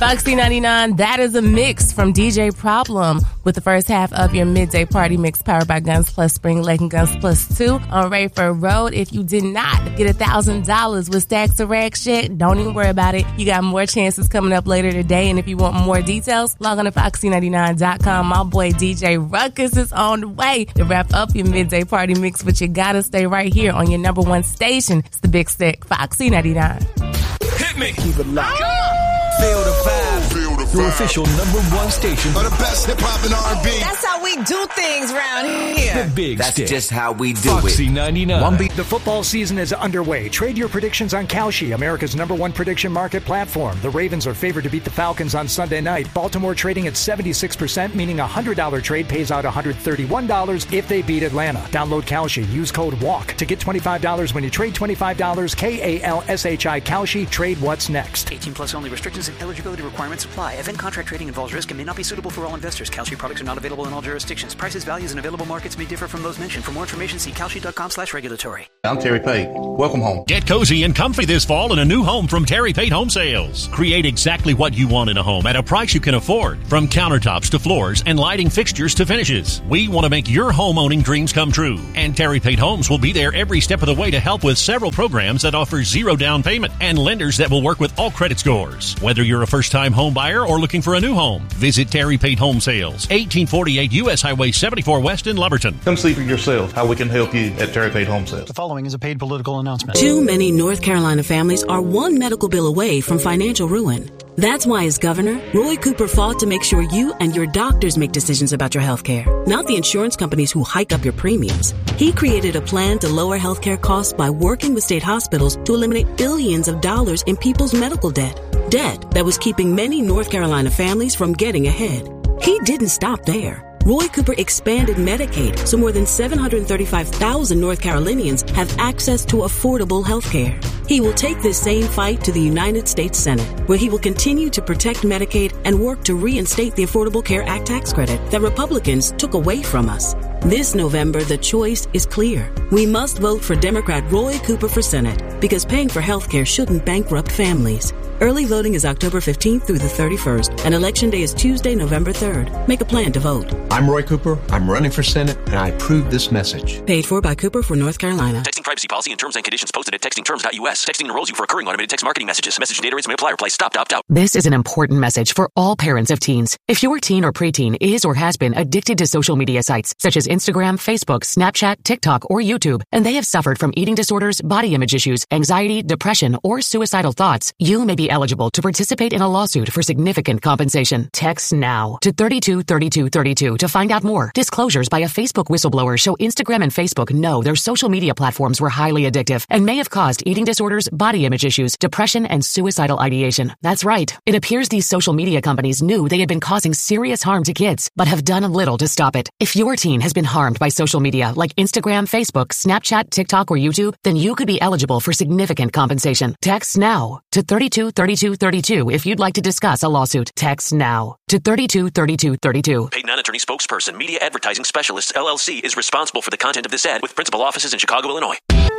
Foxy 99, that is a mix from DJ Problem with the first half of your midday party mix powered by Guns Plus Spring Lake and Guns Plus 2 on Rayford Road. If you did not get $1,000 with Stacks of Rags shit, don't even worry about it. You got more chances coming up later today. And if you want more details, log on to Foxy99.com. My boy DJ Ruckus is on the way to wrap up your midday party mix, but you gotta stay right here on your number one station. It's the Big Stick, Foxy 99. Hit me. Keep it locked. Feel the vibe. Your official number one station for the best hip hop and R&B. That's how we do things around here. The Big That's Stick. just how we do Foxy it. 99. The football season is underway. Trade your predictions on Kalshi, America's number one prediction market platform. The Ravens are favored to beat the Falcons on Sunday night. Baltimore trading at 76%, meaning a $100 trade pays out $131 if they beat Atlanta. Download Kalshi. Use code WALK to get $25 when you trade $25. Kalshi. Kalshi. Trade what's next. 18 plus only. Restrictions and eligibility requirements apply. Event contract trading involves risk and may not be suitable for all investors. Kalshi products are not available in all jurisdictions. Prices, values, and available markets may differ from those mentioned. For more information, see Kalshi.com/regulatory. I'm Terry Pate. Welcome home. Get cozy and comfy this fall in a new home from Terry Pate Home Sales. Create exactly what you want in a home at a price you can afford. From countertops to floors and lighting fixtures to finishes. We want to make your home owning dreams come true. And Terry Pate Homes will be there every step of the way to help with several programs that offer zero down payment and lenders that will work with all credit scores. Whether you're a first-time home buyer or looking for a new home, visit Terry Pate Home Sales, 1848 U.S. Highway 74 West in Lubberton. Come see for yourself how we can help you at Terry Pate Home Sales. The following is a paid political announcement. Too many North Carolina families are one medical bill away from financial ruin. That's why, as governor, Roy Cooper fought to make sure you and your doctors make decisions about your health care, not the insurance companies who hike up your premiums. He created a plan to lower health care costs by working with state hospitals to eliminate billions of dollars in people's medical debt. Debt that was keeping many North Carolina families from getting ahead. He didn't stop there. Roy Cooper expanded Medicaid so more than 735,000 North Carolinians have access to affordable health care. He will take this same fight to the United States Senate, where he will continue to protect Medicaid and work to reinstate the Affordable Care Act tax credit that Republicans took away from us. This November, the choice is clear. We must vote for Democrat Roy Cooper for Senate because paying for health care shouldn't bankrupt families. Early voting is October 15th through the 31st, and Election Day is Tuesday, November 3rd. Make a plan to vote. I'm Roy Cooper. I'm running for Senate, and I approve this message. Paid for by Cooper for North Carolina. Texting privacy policy and terms and conditions posted at textingterms.us. Texting enrolls you for recurring automated text marketing messages. Message and data rates may apply. Reply stop to opt out. This is an important message for all parents of teens. If your teen or preteen is or has been addicted to social media sites such as Instagram, Facebook, Snapchat, TikTok, or YouTube, and they have suffered from eating disorders, body image issues, anxiety, depression, or suicidal thoughts, you may be eligible to participate in a lawsuit for significant compensation. Text now to 323232 to find out more. Disclosures by a Facebook whistleblower show Instagram and Facebook know their social media platforms were highly addictive and may have caused eating disorders, body image issues, depression, and suicidal ideation. That's right. It appears these social media companies knew they had been causing serious harm to kids, but have done little to stop it. If your teen has been harmed by social media like Instagram, Facebook, Snapchat, TikTok, or YouTube, then you could be eligible for significant compensation. Text now to 323232 if you'd like to discuss a lawsuit. Text now to 323232. Paid non-attorney spokesperson, Media Advertising Specialists, LLC, is responsible for the content of this ad with principal offices in Chicago, Illinois.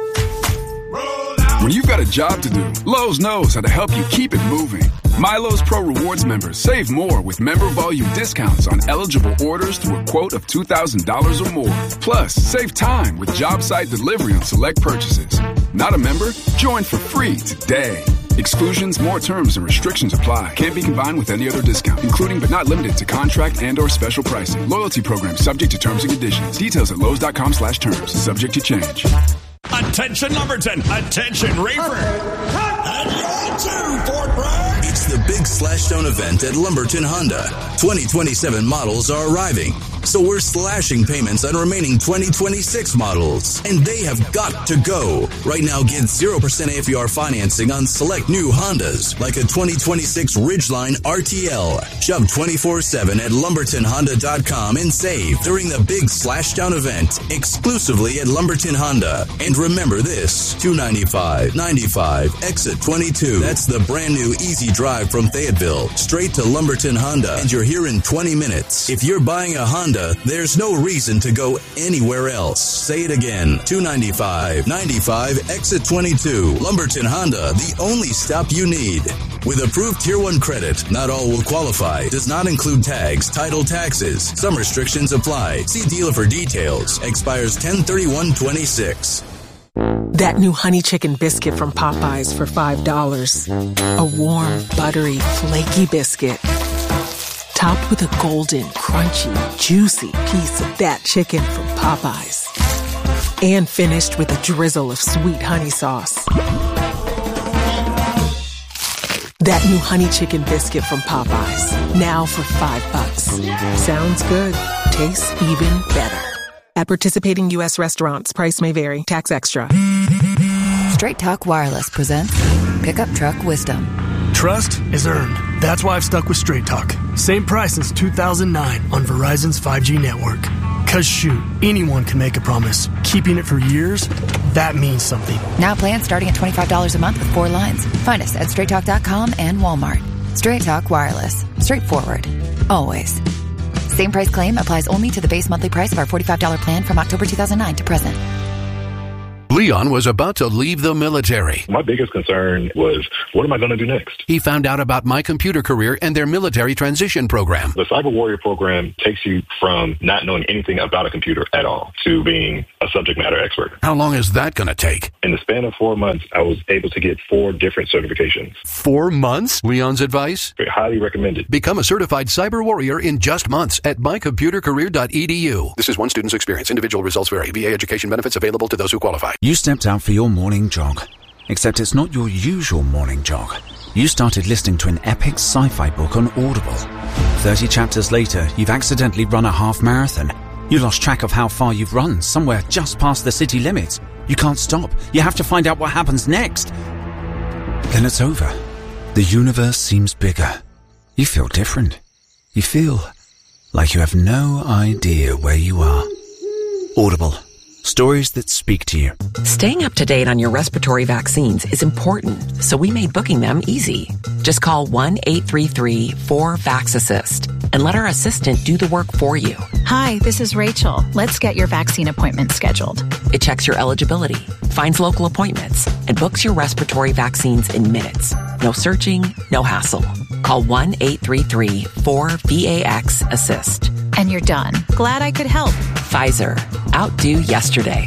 When you've got a job to do, Lowe's knows how to help you keep it moving. MyLowe's Pro Rewards members save more with member volume discounts on eligible orders through a quote of $2,000 or more. Plus, save time with job site delivery on select purchases. Not a member? Join for free today. Exclusions, more terms, and restrictions apply. Can't be combined with any other discount, including but not limited to contract and or special pricing. Loyalty program subject to terms and conditions. Details at Lowe's.com/terms. Subject to change. Attention Lumberton, attention Rayford. And you too, Fort Bragg. It's the big Slashdown event at Lumberton Honda. 2027 models are arriving, so we're slashing payments on remaining 2026 models, and they have got to go. Right now, get 0% APR financing on select new Hondas, like a 2026 Ridgeline RTL. Shop 24/7 at LumbertonHonda.com and save during the big Slashdown event, exclusively at Lumberton Honda. And remember this, $295, $95, exit 22. That's the brand new easy drive from Fayetteville, straight to Lumberton Honda, and you're here in 20 minutes. If you're buying a Honda, there's no reason to go anywhere else. Say it again, $295, $95, exit 22. Lumberton Honda, the only stop you need. With approved Tier 1 credit, not all will qualify. Does not include tags, title taxes. Some restrictions apply. See dealer for details. Expires 10/31/26. That new honey chicken biscuit from Popeyes for $5. A warm, buttery, flaky biscuit. Topped with a golden, crunchy, juicy piece of that chicken from Popeyes. And finished with a drizzle of sweet honey sauce. That new honey chicken biscuit from Popeyes. Now for $5. Sounds good. Tastes even better. At participating U.S. restaurants, price may vary. Tax extra. Straight Talk Wireless presents Pickup Truck Wisdom. Trust is earned. That's why I've stuck with Straight Talk. Same price since 2009 on Verizon's 5G network. Cause shoot, anyone can make a promise. Keeping it for years, that means something. Now plans starting at $25 a month with 4 lines. Find us at straighttalk.com and Walmart. Straight Talk Wireless. Straightforward. Always. Same price claim applies only to the base monthly price of our $45 plan from October 2009 to present. Leon was about to leave the military. My biggest concern was, what am I going to do next? He found out about My Computer Career and their military transition program. The Cyber Warrior program takes you from not knowing anything about a computer at all to being a subject matter expert. How long is that going to take? In the span of 4 months, I was able to get 4 different certifications. 4 months? Leon's advice? Highly recommended. Become a certified cyber warrior in just months at mycomputercareer.edu. This is one student's experience. Individual results vary. VA education benefits available to those who qualify. You stepped out for your morning jog, except it's not your usual morning jog. You started listening to an epic sci-fi book on Audible. 30 chapters later, you've accidentally run a half marathon. You lost track of how far you've run, somewhere just past the city limits. You can't stop. You have to find out what happens next. Then it's over. The universe seems bigger. You feel different. You feel like you have no idea where you are. Audible. Stories that speak to you. Staying up to date on your respiratory vaccines is important, so we made booking them easy. Just call 1-833-4-VAX-ASSIST and let our assistant do the work for you. Hi, this is Rachel. Let's get your vaccine appointment scheduled. It checks your eligibility, finds local appointments, and books your respiratory vaccines in minutes. No searching, no hassle. Call 1-833-4-VAX-ASSIST. And you're done. Glad I could help. Pfizer. Outdo yesterday.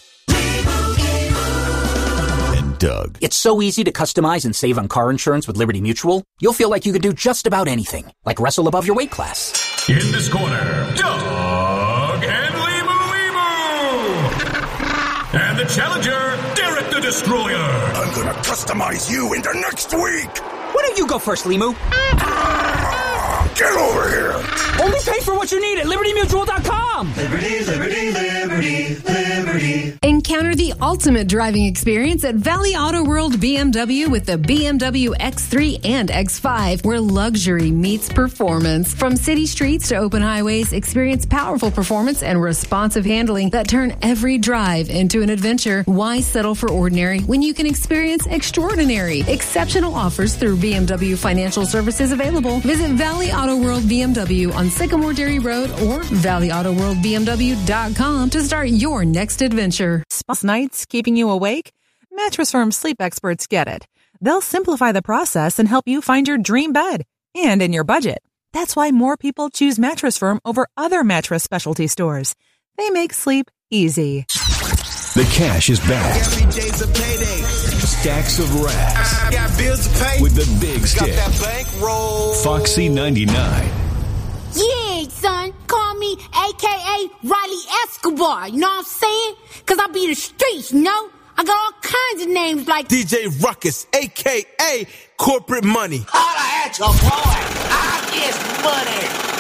And Doug. It's so easy to customize and save on car insurance with Liberty Mutual. You'll feel like you could do just about anything, like wrestle above your weight class. In this corner, Doug and Limu. And the challenger, Derek the Destroyer. I'm gonna customize you into next week. Why don't you go first, Limu? Get over here! Only pay for what you need at LibertyMutual.com! Liberty, liberty, liberty, liberty. Encounter the ultimate driving experience at Valley Auto World BMW with the BMW X3 and X5, where luxury meets performance. From city streets to open highways, experience powerful performance and responsive handling that turn every drive into an adventure. Why settle for ordinary when you can experience extraordinary? Exceptional offers through BMW Financial Services available. Visit Valley Auto World BMW on Sycamore Dairy Road or valleyautoworldbmw.com to start your next adventure. Spas nights keeping you awake? Mattress Firm sleep experts get it. They'll simplify the process and help you find your dream bed and in your budget. That's why more people choose Mattress Firm over other mattress specialty stores. They make sleep easy. The cash is back. Every day's a payday. Stacks of racks. I got bills to pay. With the big stick. Got that bankroll. Foxy 99. Yeah, son. Call me a.k.a. Riley Escobar. You know what I'm saying? Because I be the streets, you know? I got all kinds of names like DJ Ruckus, a.k.a. Corporate Money. Holla at your boy. I get money.